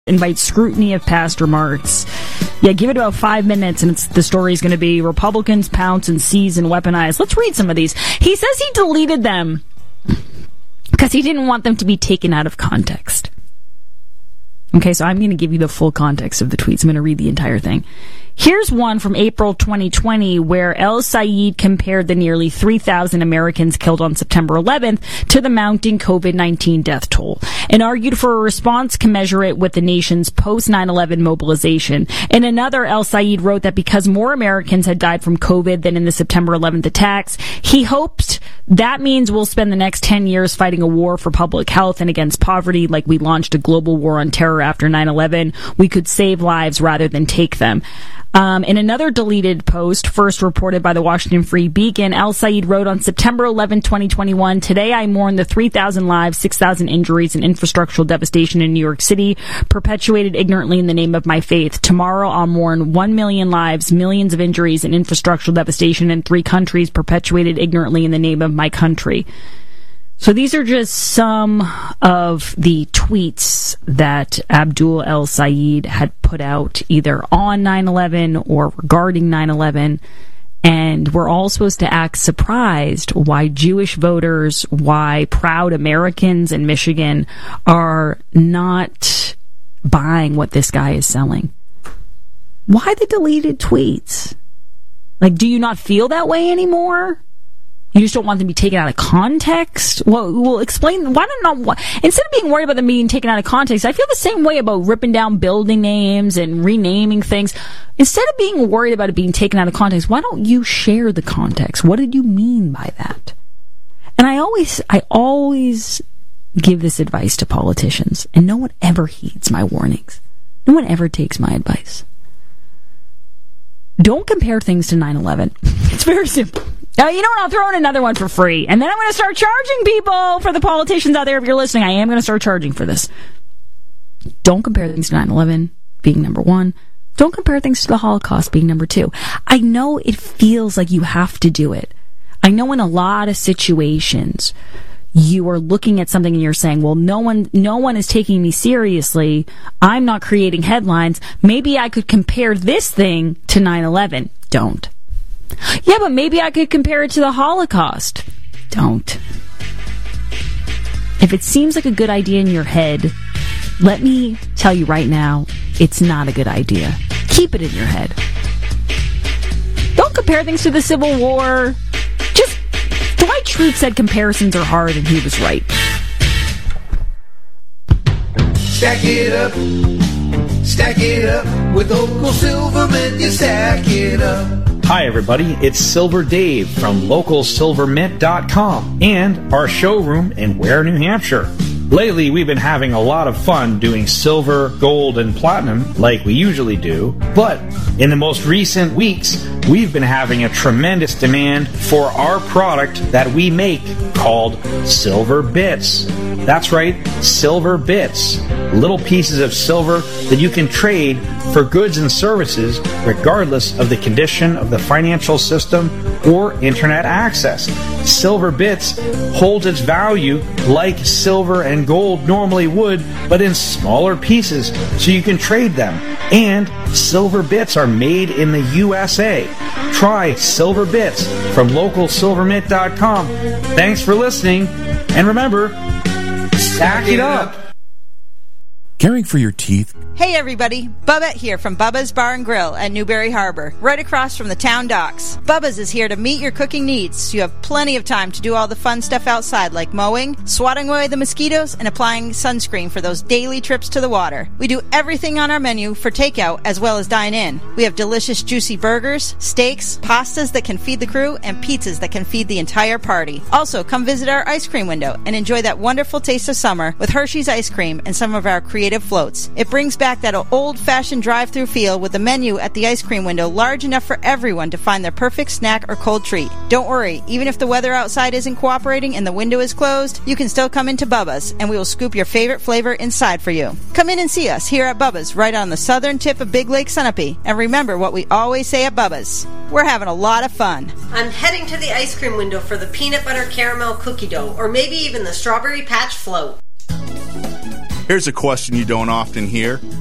invites scrutiny of past remarks. Yeah, give it about 5 minutes and the story's going to be Republicans pounce and seize and weaponize. Let's read some of these. He says he deleted them because he didn't want them to be taken out of context. Okay, so I'm going to give you the full context of the tweets. I'm going to read the entire thing. Here's one from April 2020 where El Sayed compared the nearly 3,000 Americans killed on September 11th to the mounting COVID-19 death toll and argued for a response commensurate with the nation's post-9/11 mobilization. In another, El Sayed wrote that because more Americans had died from COVID than in the September 11th attacks, he hoped that means we'll spend the next 10 years fighting a war for public health and against poverty like we launched a global war on terror after 9/11. We could save lives rather than take them. In another deleted post, first reported by the Washington Free Beacon, El Sayed wrote on September 11, 2021, "Today I mourn the 3,000 lives, 6,000 injuries, and infrastructural devastation in New York City, perpetuated ignorantly in the name of my faith. Tomorrow I'll mourn 1 million lives, millions of injuries, and infrastructural devastation in 3 countries, perpetuated ignorantly in the name of my country." So these are just some of the tweets that Abdul El Sayed had put out either on 9/11 or regarding 9/11. And we're all supposed to act surprised why Jewish voters, why proud Americans in Michigan are not buying what this guy is selling. Why the deleted tweets? Like, do you not feel that way anymore? You just don't want them to be taken out of context? Well, explain. Why don't instead of being worried about them being taken out of context, I feel the same way about ripping down building names and renaming things. Instead of being worried about it being taken out of context, why don't you share the context? What did you mean by that? And I always give this advice to politicians, and no one ever heeds my warnings. No one ever takes my advice. Don't compare things to 9/11. It's very simple. You know what? I'll throw in another one for free. And then I'm going to start charging people. For the politicians out there, if you're listening, I am going to start charging for this. Don't compare things to 9/11 being number 1. Don't compare things to the Holocaust being number 2. I know it feels like you have to do it. I know in a lot of situations, you are looking at something and you're saying, well, no one is taking me seriously. I'm not creating headlines. Maybe I could compare this thing to 9/11. Don't. Yeah, but maybe I could compare it to the Holocaust. Don't. If it seems like a good idea in your head, let me tell you right now, it's not a good idea. Keep it in your head. Don't compare things to the Civil War. Just, Dwight Schrute said comparisons are hard, and he was right. Stack it up with Local Silvermint, you stack it up. Hi everybody, it's Silver Dave from LocalSilverMint.com and our showroom in Ware, New Hampshire. Lately, we've been having a lot of fun doing silver, gold, and platinum like we usually do, but in the most recent weeks, we've been having a tremendous demand for our product that we make called Silver Bits. That's right, Silver Bits. Little pieces of silver that you can trade for goods and services regardless of the condition of the financial system or internet access. Silver Bits holds its value like silver and gold normally would, but in smaller pieces so you can trade them. And Silver Bits are made in the USA. Try Silver Bits from LocalSilverMint.com. Thanks for listening, and remember, stack it up. Caring for your teeth. Hey everybody, Bubba here from Bubba's Bar and Grill at Newberry Harbor, right across from the town docks. Bubba's is here to meet your cooking needs, so you have plenty of time to do all the fun stuff outside like mowing, swatting away the mosquitoes, and applying sunscreen for those daily trips to the water. We do everything on our menu for takeout as well as dine in. We have delicious juicy burgers, steaks, pastas that can feed the crew, and pizzas that can feed the entire party. Also, come visit our ice cream window and enjoy that wonderful taste of summer with Hershey's ice cream and some of our creative floats. It brings back that old-fashioned drive-through feel with the menu at the ice cream window large enough for everyone to find their perfect snack or cold treat. Don't worry, even if the weather outside isn't cooperating and the window is closed, you can still come into Bubba's and we will scoop your favorite flavor inside for you. Come in and see us here at Bubba's right on the southern tip of Big Lake Sunapee. And remember what we always say at Bubba's. We're having a lot of fun. I'm heading to the ice cream window for the peanut butter caramel cookie dough or maybe even the strawberry patch float. Here's a question you don't often hear.